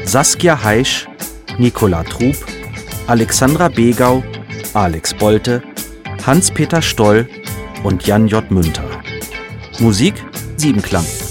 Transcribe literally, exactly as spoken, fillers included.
Saskia Heisch, Nicola Trub, Alexandra Begau, Alex Bolte, Hans-Peter Stoll und Jan J. Münter. Musik Siebenklang.